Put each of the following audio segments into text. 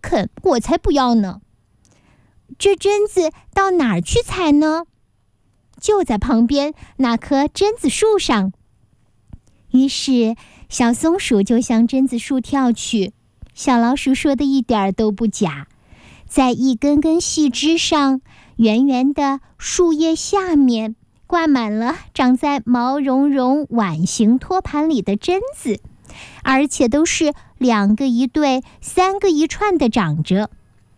肯，我才不要呢。这榛子到哪儿去采呢？就在旁边那棵榛子树上。于是小松鼠就向榛子树跳去。小老鼠说的一点都不假，在一根根细枝上，圆圆的树叶下面挂满了长在毛茸茸碗形托盘里的榛子，而且都是2个一对，3个一串的长着。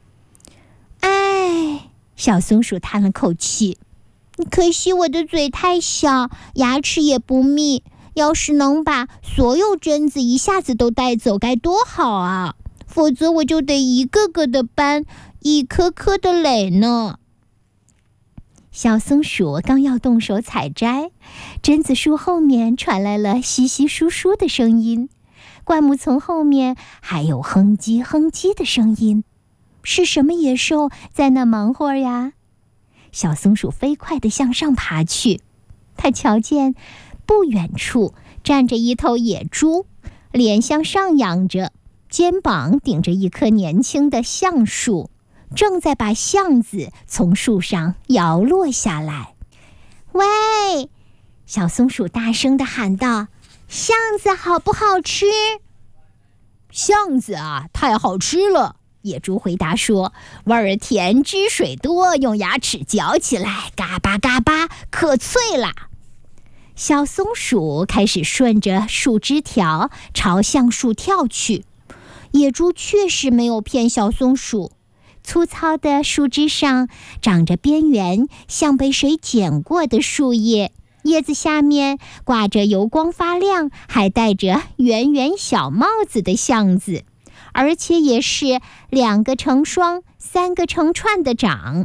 哎，小松鼠叹了口气，可惜我的嘴太小，牙齿也不密，要是能把所有榛子一下子都带走该多好啊，否则我就得一个个的搬，一颗颗的垒呢。小松鼠刚要动手采摘，榛子树后面传来了稀稀疏疏的声音，灌木丛后面还有哼唧哼唧的声音。是什么野兽在那忙活呀？小松鼠飞快地向上爬去，它瞧见不远处站着一头野猪，脸向上仰着，肩膀顶着一棵年轻的橡树，正在把橡子从树上摇落下来。喂！小松鼠大声地喊道，橡子好不好吃？ 橡子啊，太好吃了，野猪回答说，味儿甜，汁水多，用牙齿嚼起来嘎巴嘎巴，可脆啦。 小松鼠开始顺着树枝条朝橡树跳去。野猪确实没有骗小松鼠，粗糙的树枝上长着边缘像被谁剪过的树叶，叶子下面挂着油光发亮还戴着圆圆小帽子的橡子，而且也是2个成双3个成串的长。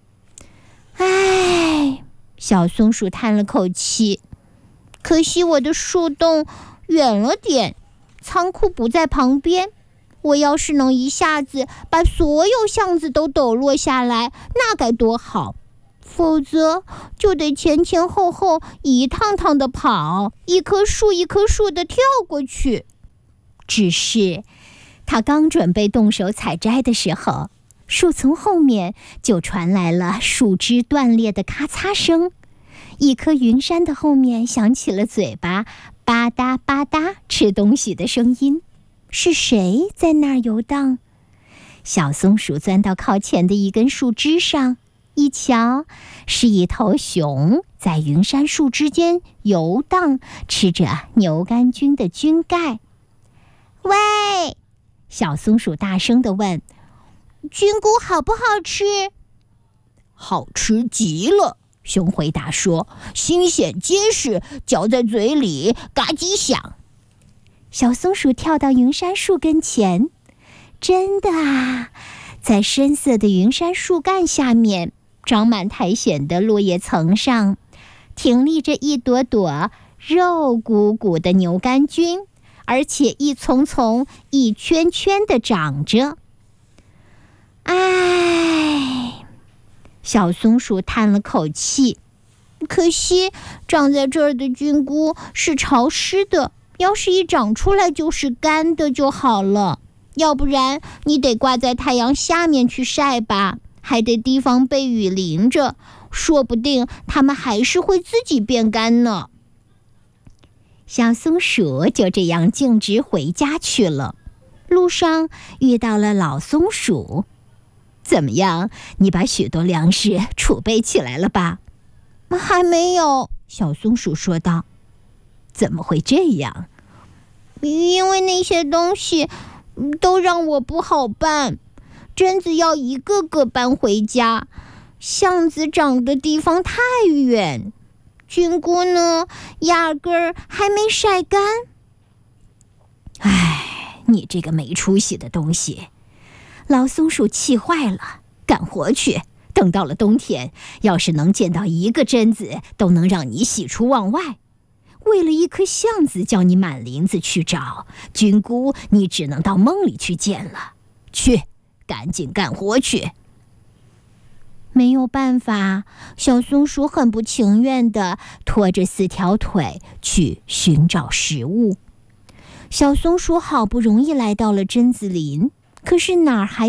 唉，小松鼠叹了口气，可惜我的树洞远了点，仓库不在旁边。我要是能一下子把所有橡子都抖落下来，那该多好，否则就得前前后后一趟趟的跑，一棵树一棵树的跳过去。只是他刚准备动手采摘的时候，树丛后面就传来了树枝断裂的咔嚓声，一棵云杉的后面响起了嘴巴吧嗒吧嗒吃东西的声音。是谁在那儿游荡？小松鼠钻到靠前的一根树枝上，一瞧，是一头熊在云杉树之间游荡，吃着牛肝菌的菌盖。喂！小松鼠大声地问，菌菇好不好吃？ 好吃极了，熊回答说，新鲜结实，嚼在嘴里嘎叽响。 小松鼠跳到云杉树跟前，真的啊，在深色的云杉树干下面，长满苔藓的落叶层上，挺立着一朵朵肉鼓鼓的牛肝菌，而且一丛丛一圈圈地长着。唉，小松鼠叹了口气，可惜长在这儿的菌菇是潮湿的，要是一长出来就是干的就好了，要不然你得挂在太阳下面去晒吧，还得提防被雨淋着，说不定它们还是会自己变干呢。小松鼠就这样径直回家去了，路上遇到了老松鼠。怎么样，你把许多粮食储备起来了吧？还没有，小松鼠说道。怎么会这样？因为那些东西都让我不好办，榛子要一个个搬回家，橡子长的地方太远，菌菇呢，压根儿还没晒干。唉，你这个没出息的东西！老松鼠气坏了，干活去。等到了冬天，要是能见到一个榛子，都能让你喜出望外。为了一颗橡子，叫你满林子去找菌菇，你只能到梦里去见了。去，赶紧干活去。没有办法，小松鼠很不情愿地拖着4条腿去寻找食物。小松鼠好不容易来到了榛子林，可是哪儿还